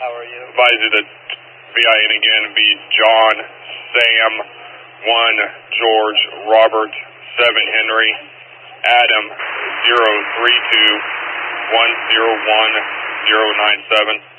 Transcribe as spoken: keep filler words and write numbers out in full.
How are you? Advise you that V I N again be John, Sam, one, George, Robert, seven, Henry, Adam, zero three two one zero one zero nine seven.